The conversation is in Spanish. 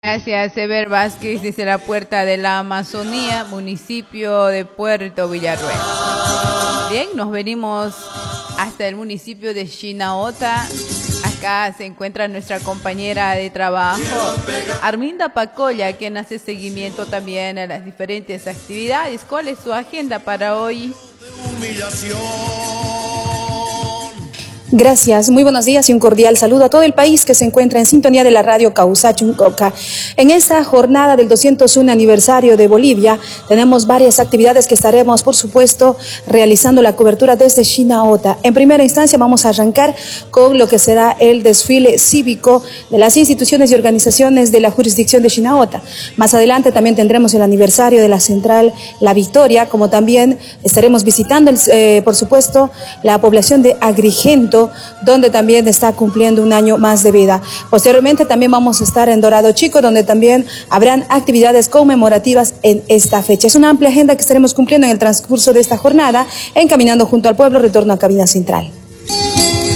Gracias, Eber Vázquez, desde la Puerta de la Amazonía, municipio de Puerto Villarruel. Bien, nos venimos hasta el municipio de Chinauta. Acá se encuentra nuestra compañera de trabajo, Arminda Pacolla, quien hace seguimiento también a las diferentes actividades. ¿Cuál es su agenda para hoy? Gracias, muy buenos días y un cordial saludo a todo el país que se encuentra en sintonía de la radio Causachuncoca. En esta jornada del 201 aniversario de Bolivia tenemos varias actividades que estaremos, por supuesto, realizando la cobertura desde Chinauta. En primera instancia vamos a arrancar con lo que será el desfile cívico de las instituciones y organizaciones de la jurisdicción de Chinauta. Más adelante también tendremos el aniversario de la central La Victoria, como también estaremos visitando, por supuesto, la población de Agrigento, donde también está cumpliendo un año más de vida. Posteriormente también vamos a estar en Dorado Chico, donde también habrán actividades conmemorativas en esta fecha. Es una amplia agenda que estaremos cumpliendo en el transcurso de esta jornada, encaminando junto al pueblo retorno a Cabina Central.